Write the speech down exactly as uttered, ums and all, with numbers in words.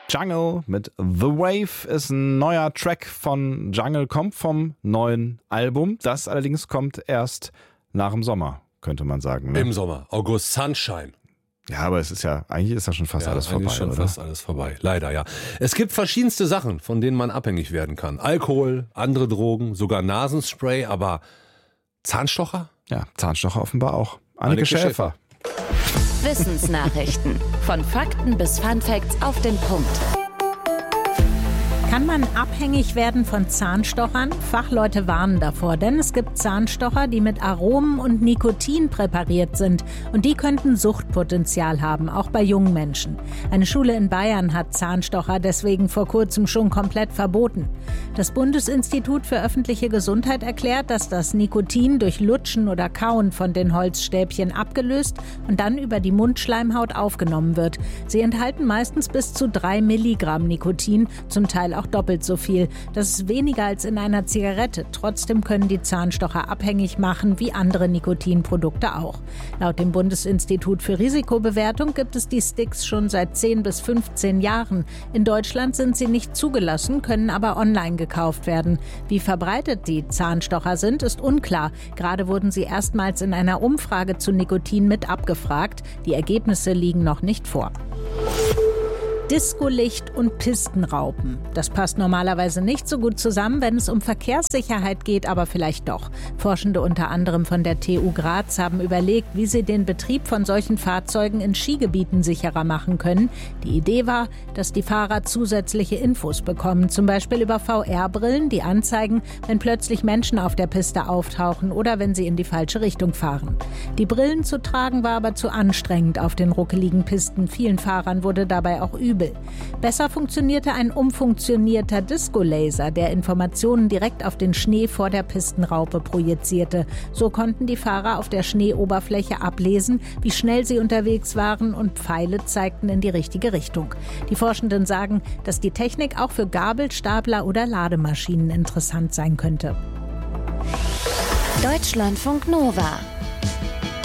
Jungle mit The Wave ist ein neuer Track von Jungle, kommt vom neuen Album. Das allerdings kommt erst nach dem Sommer, könnte man sagen. Ne? Im Sommer, August, Sunshine. Ja, aber es ist ja, eigentlich ist ja schon fast ja, alles vorbei. Ist schon oder? fast alles vorbei, leider ja. Es gibt verschiedenste Sachen, von denen man abhängig werden kann. Alkohol, andere Drogen, sogar Nasenspray, aber Zahnstocher? Ja, Zahnstocher offenbar auch. Anneke, Anneke Schäfer. Schäfer. Wissensnachrichten. Von Fakten bis Funfacts auf den Punkt. Kann man abhängig werden von Zahnstochern? Fachleute warnen davor, denn es gibt Zahnstocher, die mit Aromen und Nikotin präpariert sind. Und die könnten Suchtpotenzial haben, auch bei jungen Menschen. Eine Schule in Bayern hat Zahnstocher deswegen vor kurzem schon komplett verboten. Das Bundesinstitut für öffentliche Gesundheit erklärt, dass das Nikotin durch Lutschen oder Kauen von den Holzstäbchen abgelöst und dann über die Mundschleimhaut aufgenommen wird. Sie enthalten meistens bis zu drei Milligramm Nikotin, zum Teil auch doppelt so viel. Das ist weniger als in einer Zigarette. Trotzdem können die Zahnstocher abhängig machen, wie andere Nikotinprodukte auch. Laut dem Bundesinstitut für Risikobewertung gibt es die Sticks schon seit zehn bis fünfzehn Jahren. In Deutschland sind sie nicht zugelassen, können aber online gekauft werden. Wie verbreitet die Zahnstocher sind, ist unklar. Gerade wurden sie erstmals in einer Umfrage zu Nikotin mit abgefragt. Die Ergebnisse liegen noch nicht vor. Discolicht und Pistenraupen. Das passt normalerweise nicht so gut zusammen, wenn es um Verkehrssicherheit geht, aber vielleicht doch. Forschende unter anderem von der T U Graz haben überlegt, wie sie den Betrieb von solchen Fahrzeugen in Skigebieten sicherer machen können. Die Idee war, dass die Fahrer zusätzliche Infos bekommen, zum Beispiel über V R-Brillen, die anzeigen, wenn plötzlich Menschen auf der Piste auftauchen oder wenn sie in die falsche Richtung fahren. Die Brillen zu tragen war aber zu anstrengend auf den ruckeligen Pisten. Vielen Fahrern wurde dabei auch übel. Besser funktionierte ein umfunktionierter Disco-Laser, der Informationen direkt auf den Schnee vor der Pistenraupe projizierte. So konnten die Fahrer auf der Schneeoberfläche ablesen, wie schnell sie unterwegs waren, und Pfeile zeigten in die richtige Richtung. Die Forschenden sagen, dass die Technik auch für Gabelstapler oder Lademaschinen interessant sein könnte. Deutschlandfunk Nova